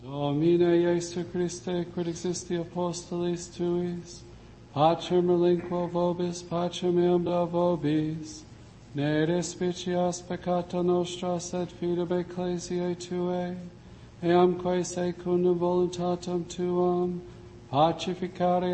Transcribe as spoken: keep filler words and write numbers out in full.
Domine Iesu Christe, quid existi apostolis tuis, pacem relinquo vobis, pacem eam da vobis, ne despicias peccata nostra, sed fidem ecclesiae tuae, eamque secundum voluntatem tuam, pacificare